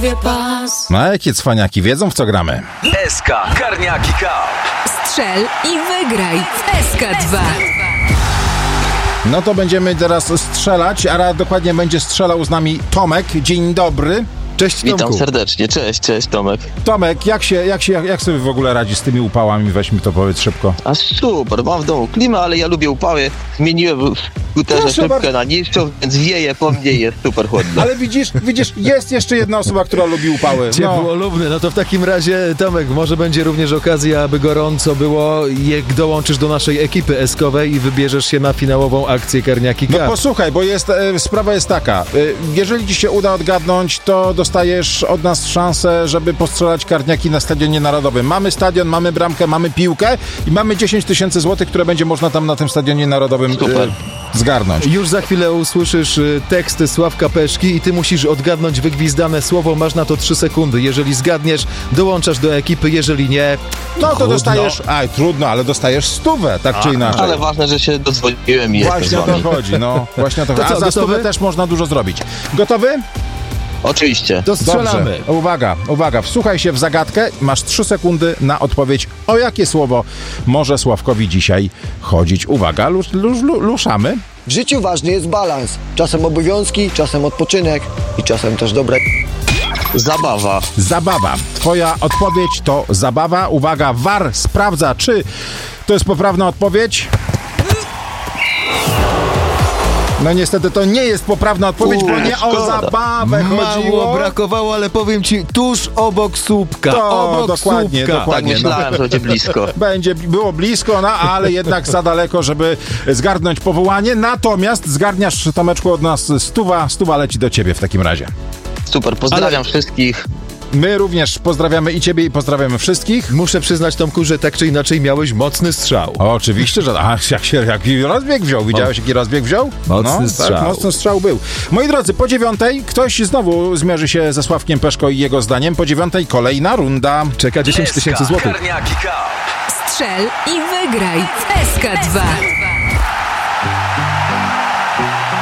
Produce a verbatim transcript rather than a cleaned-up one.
głowie pas. No a jakie cwaniaki wiedzą, w co gramy? S K Karniaki Cup. Strzel i wygraj w S K dwa. No to będziemy teraz strzelać, a dokładnie będzie strzelał z nami Tomek. Dzień dobry. Cześć Tomku. Witam serdecznie, cześć, cześć Tomek. Tomek, jak się, jak się, jak, jak sobie w ogóle radzi z tymi upałami? Weź mi to powiedz szybko. A super, mam w domu klimę, ale ja lubię upały. Zmieniłem w skuterze Proszę szybkę bardzo. na niższą, więc wieje po mnie i jest super chłodno. Ale widzisz, widzisz, jest jeszcze jedna osoba, która lubi upały. No. Ciepłolubny, no to w takim razie Tomek, może będzie również okazja, aby gorąco było, jak dołączysz do naszej ekipy eskowej i wybierzesz się na finałową akcję Karniaki Cup. No posłuchaj, bo jest, e, sprawa jest taka. E, jeżeli ci się uda odgadnąć, to dostajesz od nas szansę, żeby postrzelać karniaki na Stadionie Narodowym. Mamy stadion, mamy bramkę, mamy piłkę i mamy dziesięć tysięcy złotych, które będzie można tam na tym Stadionie Narodowym Super. e, zgarnąć. Już za chwilę usłyszysz y, teksty Sławka Peszki i ty musisz odgadnąć wygwizdane słowo. Masz na to trzy sekundy. Jeżeli zgadniesz, dołączasz do ekipy. Jeżeli nie, No to trudno. dostajesz, aj trudno, ale dostajesz stówę, tak czy inaczej. Ale ważne, że się dozwoliłem i jestem z Właśnie o wami. to chodzi, no. Właśnie o to To chodzi. co, A za gotowy? stówę też można dużo zrobić. Gotowy? Oczywiście. to strzelamy. Dobrze. Uwaga, uwaga, wsłuchaj się w zagadkę. Masz trzy sekundy na odpowiedź, o jakie słowo może Sławkowi dzisiaj chodzić. Uwaga, lusz, lusz, lusz, luszamy. W życiu ważny jest balans. Czasem obowiązki, czasem odpoczynek i czasem też dobre... Zabawa. Zabawa. Twoja odpowiedź to zabawa. Uwaga, V A R sprawdza, czy to jest poprawna odpowiedź. No niestety to nie jest poprawna odpowiedź, U, bo nie o szkoda. zabawę chodziło. Mało brakowało, ale powiem ci, tuż obok słupka. To obok dokładnie, słupka. dokładnie. Tak myślałem, że będzie blisko. Będzie, było blisko, no ale jednak za daleko, żeby zgarnąć powołanie. Natomiast zgarniasz, Tomeczku, od nas stuwa, stuwa leci do ciebie w takim razie. Super, pozdrawiam wszystkich. My również pozdrawiamy i ciebie, i pozdrawiamy wszystkich. Muszę przyznać, Tomku, że tak czy inaczej miałeś mocny strzał. O, oczywiście, że a, jak się jaki rozbieg wziął. Widziałeś, jaki rozbieg wziął? Mocny no, strzał. Tak, mocny strzał był. Moi drodzy, po dziewiątej ktoś znowu zmierzy się ze Sławkiem Peszko i jego zdaniem. Po dziewiątej kolejna runda. Czeka dziesięć tysięcy S K złotych. Karniaki Cup. Strzel i wygraj w S K dwa.